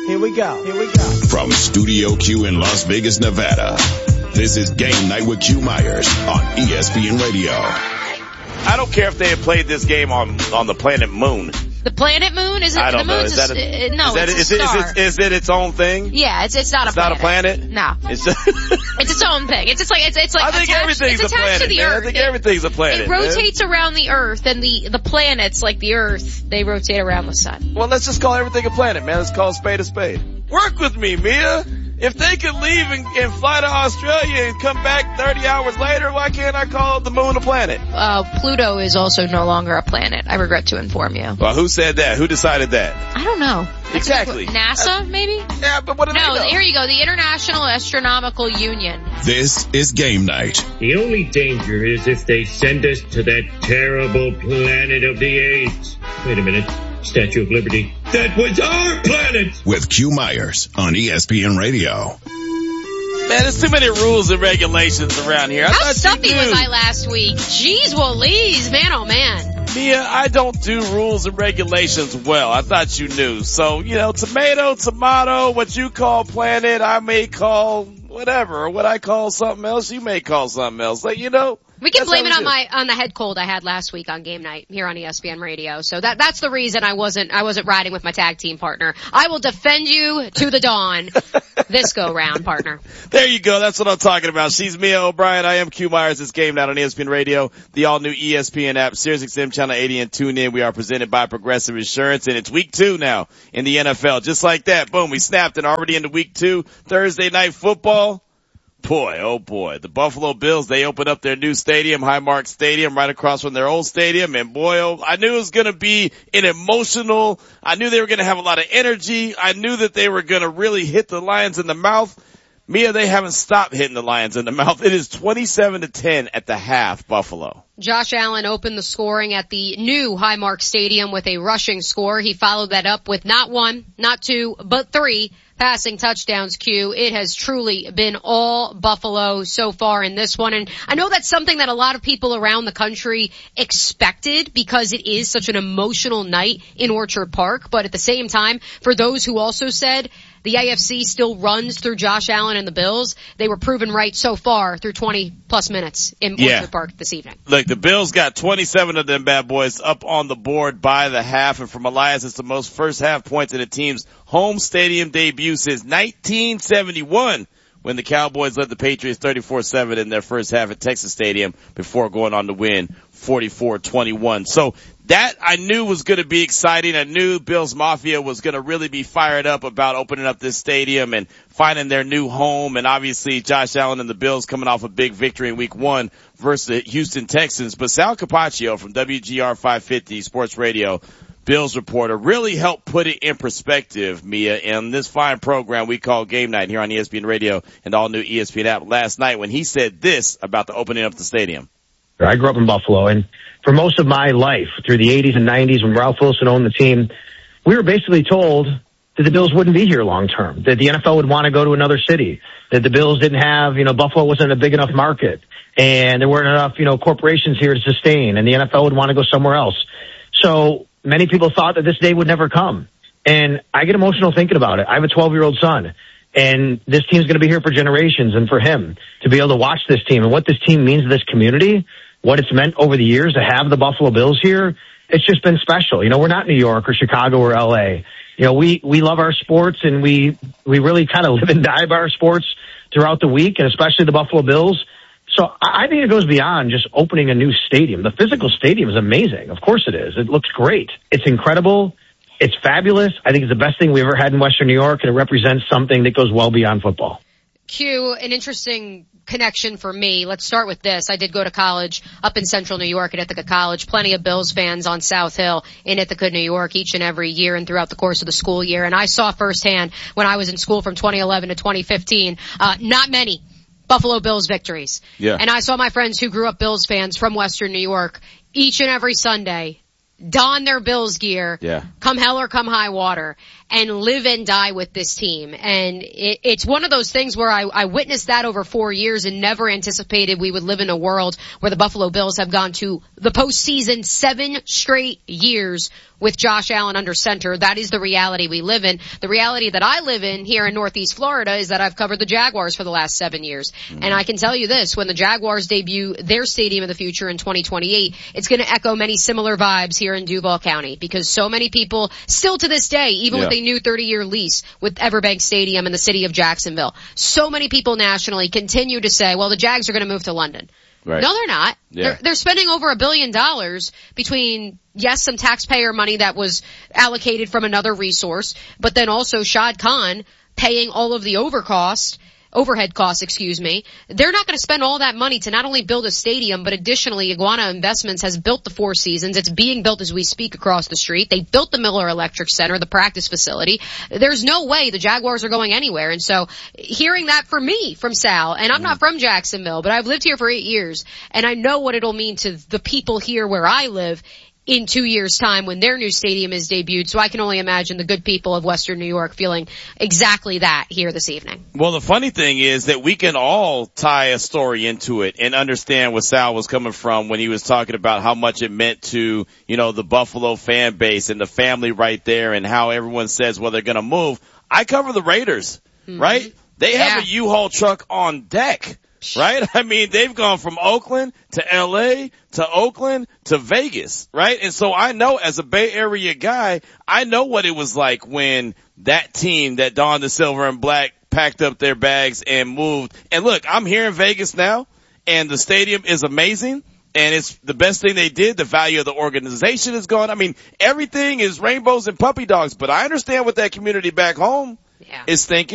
Here we go. From Studio Q in Las Vegas, Nevada, this is Game Night with Q Myers on ESPN Radio. I don't care if they had played this game on the planet Moon. The planet Moon? Is it? I don't know. It's a star. Is it its own thing? Yeah, it's not a planet. It's not a planet? No. It's just it's its own thing. It's just like, it's like I think everything's a planet. To the man. Earth. I think everything's a planet. It rotates around the Earth, and the planets, like the Earth, they rotate around the sun. Well, let's just call everything a planet, man. Let's call a spade a spade. Work with me, Mia. If they could leave and fly to Australia and come back 30 hours later, why can't I call the moon a planet? Pluto is also no longer a planet. I regret to inform you. Well, who said that? Who decided that? I don't know. Exactly. NASA, maybe? Yeah, but what do they know? No, here you go. The International Astronomical Union. This is Game Night. The only danger is if they send us to that terrible planet of the apes. Wait a minute. Statue of Liberty. That was our planet! With Q Myers on ESPN Radio. Man, there's too many rules and regulations around here. How stuffy was I last week? Jeez Louise, man oh man. Mia, I don't do rules and regulations well. I thought you knew. So, tomato, what you call planet, I may call whatever. Or what I call something else, you may call something else. We can blame it on the head cold I had last week on Game Night here on ESPN Radio. So that's the reason I wasn't riding with my tag team partner. I will defend you to the dawn this go round, partner. There you go. That's what I'm talking about. She's Mia O'Brien. I am Q Myers. It's Game Night on ESPN Radio, the all new ESPN app, SiriusXM Channel 80 and tune in. We are presented by Progressive Insurance, and it's week 2 now in the NFL. Just like that. Boom. We snapped and already into week 2. Thursday night football. Boy, oh boy, the Buffalo Bills, they opened up their new stadium, Highmark Stadium, right across from their old stadium, and boy, I knew it was gonna be I knew they were gonna have a lot of energy, I knew that they were gonna really hit the Lions in the mouth. Mia, they haven't stopped hitting the Lions in the mouth. It is 27-10 at the half, Buffalo. Josh Allen opened the scoring at the new Highmark Stadium with a rushing score. He followed that up with not 1, not 2, but 3 passing touchdowns, Q. It has truly been all Buffalo so far in this one. And I know that's something that a lot of people around the country expected because it is such an emotional night in Orchard Park. But at the same time, for those who also said the AFC still runs through Josh Allen and the Bills, they were proven right so far through 20-plus minutes in Orchard Park this evening. Look, the Bills got 27 of them bad boys up on the board by the half, and from Elias, it's the most first-half points in the team's home stadium debut since 1971, when the Cowboys led the Patriots 34-7 in their first half at Texas Stadium before going on to win 44-21. So that I knew was going to be exciting. I knew Bills Mafia was going to really be fired up about opening up this stadium and finding their new home. And obviously Josh Allen and the Bills coming off a big victory in week 1 versus the Houston Texans. But Sal Capaccio from WGR 550 Sports Radio, Bills reporter, really helped put it in perspective, Mia, in this fine program we call Game Night here on ESPN Radio and the all new ESPN app last night when he said this about the opening up the stadium. I grew up in Buffalo, and for most of my life, through the 80s and 90s when Ralph Wilson owned the team, we were basically told that the Bills wouldn't be here long term, that the NFL would want to go to another city, that the Bills didn't have, Buffalo wasn't a big enough market, and there weren't enough, corporations here to sustain, and the NFL would want to go somewhere else. So many people thought that this day would never come. And I get emotional thinking about it. I have a 12-year-old son, and this team's going to be here for generations, and for him to be able to watch this team and what this team means to this community, what it's meant over the years to have the Buffalo Bills here, it's just been special. We're not New York or Chicago or LA. We love our sports, and we really kind of live and die by our sports throughout the week, and especially the Buffalo Bills. So I think it goes beyond just opening a new stadium. The physical stadium is amazing. Of course it is. It looks great. It's incredible. It's fabulous. I think it's the best thing we've ever had in Western New York, and it represents something that goes well beyond football. Q, an interesting connection for me. Let's start with this. I did go to college up in Central New York at Ithaca College. Plenty of Bills fans on South Hill in Ithaca, New York, each and every year and throughout the course of the school year. And I saw firsthand when I was in school from 2011 to 2015, not many Buffalo Bills victories. Yeah. And I saw my friends who grew up Bills fans from Western New York each and every Sunday don their Bills gear, come hell or come high water, and live and die with this team. And it's one of those things where I witnessed that over 4 years and never anticipated we would live in a world where the Buffalo Bills have gone to the postseason 7 straight years with Josh Allen under center. That is the reality we live in. The reality that I live in here in Northeast Florida is that I've covered the Jaguars for the last 7 years. And I can tell you this, when the Jaguars debut their stadium of the future in 2028, it's going to echo many similar vibes here in Duval County, because so many people still to this day, even with a new 30-year lease with Everbank Stadium in the city of Jacksonville, so many people nationally continue to say, well, the Jags are going to move to London. Right. No, they're not. They're spending over $1 billion between, yes, some taxpayer money that was allocated from another resource, but then also Shad Khan paying all of the overhead costs. They're not going to spend all that money to not only build a stadium, but additionally, Iguana Investments has built the Four Seasons. It's being built as we speak across the street. They built the Miller Electric Center, the practice facility. There's no way the Jaguars are going anywhere. And so hearing that from Sal, and I'm not from Jacksonville, but I've lived here for 8 years, and I know what it'll mean to the people here where I live in 2 years' time when their new stadium is debuted. So I can only imagine the good people of Western New York feeling exactly that here this evening. Well, the funny thing is that we can all tie a story into it and understand where Sal was coming from when he was talking about how much it meant to, the Buffalo fan base and the family right there, and how everyone says, well, they're going to move. I cover the Raiders, right? They have a U-Haul truck on deck. Right? I mean, they've gone from Oakland to LA to Oakland to Vegas, right? And so I know, as a Bay Area guy, I know what it was like when that team that donned the silver and black packed up their bags and moved. And look, I'm here in Vegas now, and the stadium is amazing, and it's the best thing they did. The value of the organization is gone. I mean, everything is rainbows and puppy dogs, but I understand what that community back home is thinking.